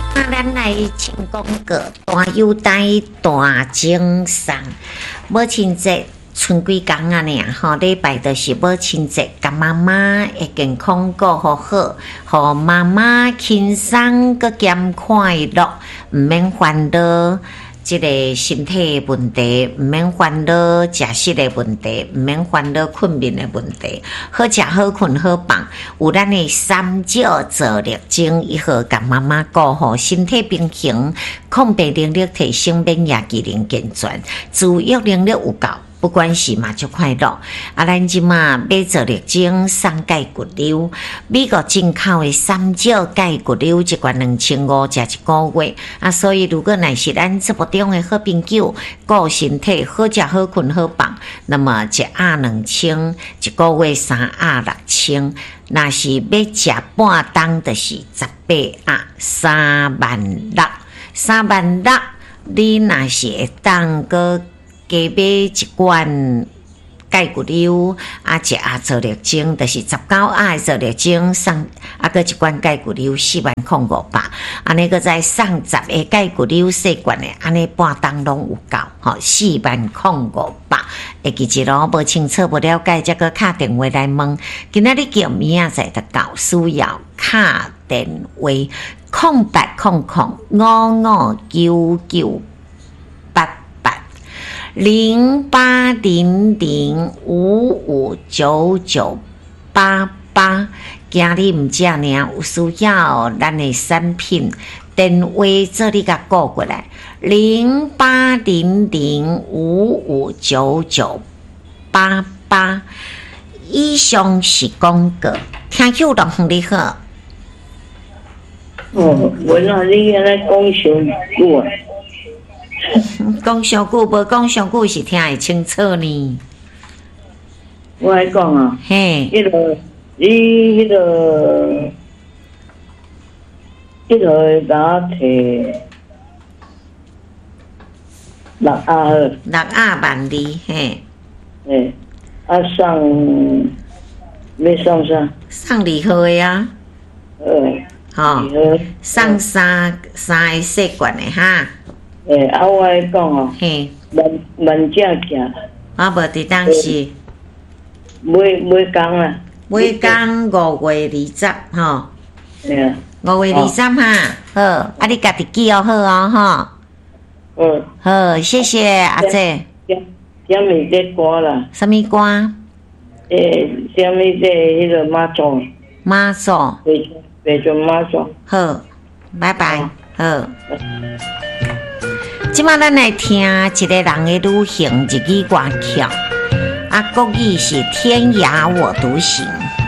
咱来请讲个大优待大精送，母亲节剩几天啊呢？吼，礼拜就是母亲节，甲妈妈会健康过好好，互妈妈轻松个兼快乐，毋免烦恼。即个身体问题，毋免烦恼食食的问题，毋免烦恼困眠的问题，好食好困好放，有咱的三少做力精，以后甲妈妈顾好身体平衡，抗病能力提升，免疫机能健全，自愈能力有够。不管是嘛就快乐，咱即马买做力精送钙骨瘤，美国进口的三少钙骨瘤一罐2500食一个月，所以如果乃是咱节目中的好朋友，顾身体好食好困好放，那么一盒2000，一个月3盒6000，若是要食半冬，就是18盒36000，36000，你若是会当个加买一罐钙骨瘤，一盒做力精，就是19盒的做力精送，个一罐钙骨瘤40500，安尼个再送10个钙骨瘤细罐的，安尼半冬拢有够，吼40500。会记一咯，无清楚无了解，则个打电话来问。今仔日叫明仔载就到，需要打电话0800559988。0800559988，今日毋只尔有需要咱的产品，电话做你甲顾过来，0800559988。以上是广告，听久了你好。 我那你安尼讲伤久啊。 讲上久无讲上久是听会清楚呢。 我来讲啊， 嘿， 你迄个甲我摕6盒 6盒万里，嘿， 要送啥？ 送2盒的啊，吼，送三个细罐的哈。 我来讲哦， 嘿， 万只行， 我无伫当时， 每工啊， 每工5月20吼，5月20哈，好，你家己记好哦，吼，好，谢谢阿姐。 什么这歌啦？ 什么歌？ 什么这迄个马祖？ 马祖。 北中马祖。 好，拜拜，好。即马咱来听一个人的旅行日语歌曲，国语是天涯我独行。